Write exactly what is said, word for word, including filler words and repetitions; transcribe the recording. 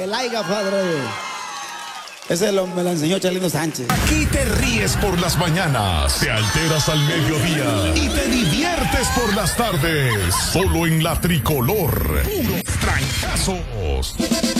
El aiga, padre. Ese lo, me lo enseñó Chalino Sánchez. Aquí te ríes por las mañanas, te alteras al mediodía y te diviertes por las tardes. Solo en La Tricolor. Puros trancazos.